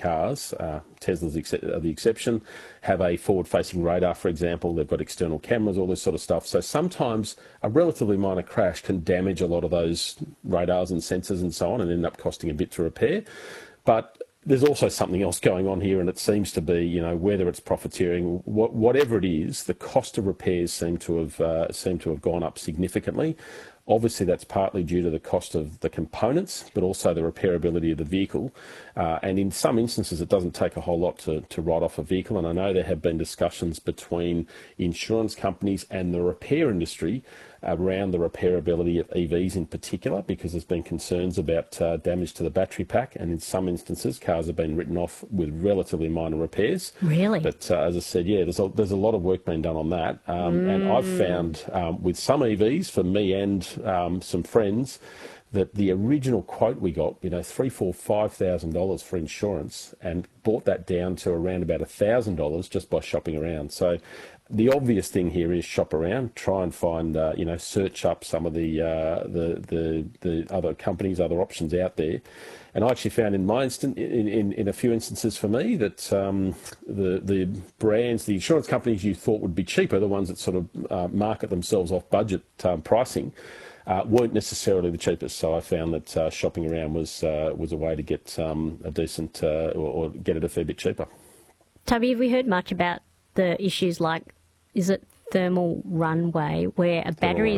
cars, Tesla's the exception, have a forward-facing radar, for example. They've got external cameras, all this sort of stuff. So sometimes a relatively minor crash can damage a lot of those radars and sensors and so on and end up costing a bit to repair. But there's also something else going on here, and it seems to be, whether it's profiteering, whatever it is, the cost of repairs seem to have gone up significantly. Obviously, that's partly due to the cost of the components, but also the repairability of the vehicle. And in some instances, it doesn't take a whole lot to write off a vehicle. And I know there have been discussions between insurance companies and the repair industry around the repairability of EVs in particular, because there's been concerns about damage to the battery pack. And in some instances, cars have been written off with relatively minor repairs. Really? But as I said, yeah, there's a lot of work being done on that. And I've found with some EVs, for me and some friends, that the original quote we got, $3,000, $4,000, $5,000 for insurance, and brought that down to around about $1,000 just by shopping around. So the obvious thing here is shop around, try and find, search up some of the other companies, other options out there. And I actually found in a few instances for me that the brands, the insurance companies you thought would be cheaper, the ones that sort of market themselves off budget pricing, weren't necessarily the cheapest. So I found that shopping around was a way to get a decent or get it a fair bit cheaper. Toby, have we heard much about the issues like, is it thermal runaway, where a battery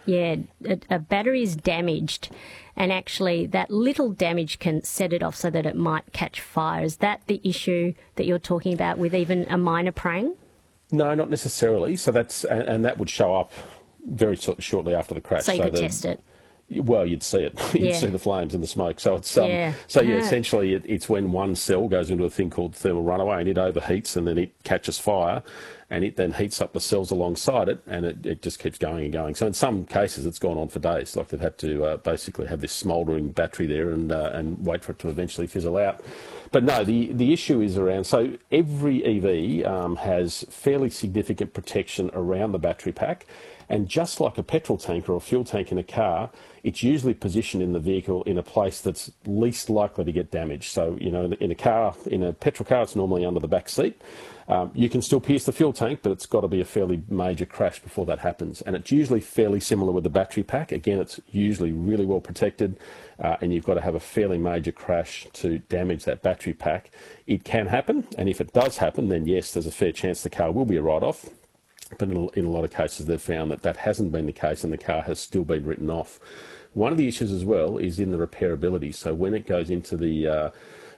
is damaged, and actually that little damage can set it off so that it might catch fire? Is that the issue that you're talking about with even a minor prang? No, not necessarily. So that would show up very shortly after the crash. So you could test it. Well, you'd see it. You'd see the flames and the smoke. So it's essentially it's when one cell goes into a thing called thermal runaway, and it overheats, and then it catches fire, and it then heats up the cells alongside it, and it just keeps going and going. So in some cases, it's gone on for days. Like they've had to basically have this smouldering battery there and wait for it to eventually fizzle out. But no, the issue is around, so every EV has fairly significant protection around the battery pack. And just like a petrol tank or a fuel tank in a car, it's usually positioned in the vehicle in a place that's least likely to get damaged. So, in a petrol car, it's normally under the back seat. You can still pierce the fuel tank, but it's got to be a fairly major crash before that happens. And it's usually fairly similar with the battery pack. Again, it's usually really well protected, and you've got to have a fairly major crash to damage that battery pack. It can happen, and if it does happen, then yes, there's a fair chance the car will be a write-off. But in a lot of cases, they've found that hasn't been the case, and the car has still been written off. One of the issues as well is in the repairability. So when it goes into the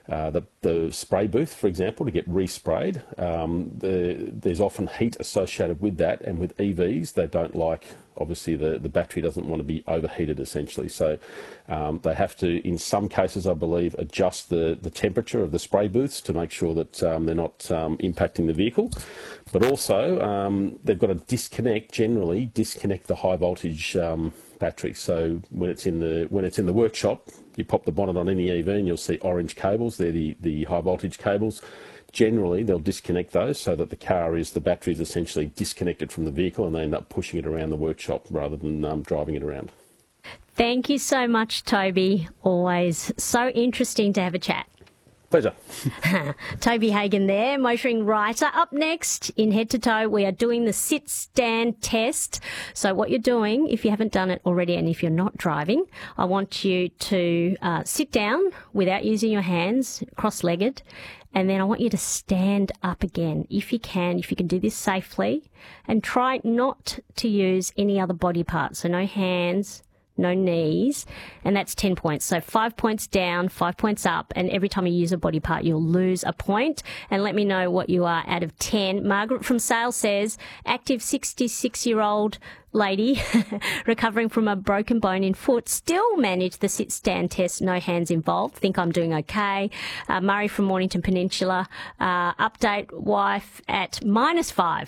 spray booth, for example, to get resprayed, there's often heat associated with that. And with EVs, they don't like, obviously, the battery doesn't want to be overheated, essentially. So they have to, in some cases, I believe, adjust the temperature of the spray booths to make sure that they're not impacting the vehicle. But also, they've got to disconnect the high voltage battery. So when it's in the workshop, you pop the bonnet on any EV and you'll see orange cables. They're the high voltage cables. Generally, they'll disconnect those so that the battery is essentially disconnected from the vehicle, and they end up pushing it around the workshop rather than driving it around. Thank you so much, Toby. Always so interesting to have a chat. Pleasure. Toby Hagen there, motoring writer. Up next in Head to Toe, we are doing the sit-stand test. So what you're doing, if you haven't done it already and if you're not driving, I want you to sit down without using your hands, cross-legged, and then I want you to stand up again if you can do this safely, and try not to use any other body parts. So no hands, no knees, and that's 10 points. So 5 points down, 5 points up, and every time you use a body part, you'll lose a point. And let me know what you are out of 10. Margaret from Sale says, active 66-year-old lady recovering from a broken bone in foot, still managed the sit-stand test, no hands involved. Think I'm doing okay. Murray from Mornington Peninsula, update wife at -5.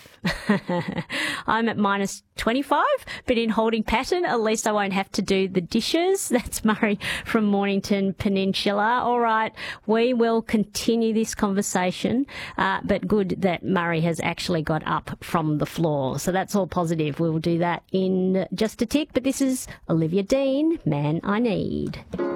I'm at -25, but in holding pattern, at least I won't have to do the dishes. That's Murray from Mornington Peninsula. All right, we will continue this conversation, but good that Murray has actually got up from the floor. So that's all positive. We will do that in just a tick, but this is Olivia Dean, Man I Need.